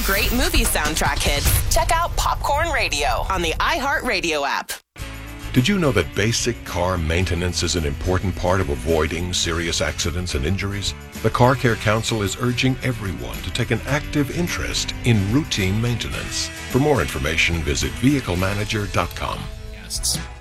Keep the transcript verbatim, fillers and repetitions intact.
great movie soundtrack hits, check out Popcorn Radio on the iHeartRadio app. Did you know that basic car maintenance is an important part of avoiding serious accidents and injuries? The Car Care Council is urging everyone to take an active interest in routine maintenance. For more information, visit vehicle manager dot com.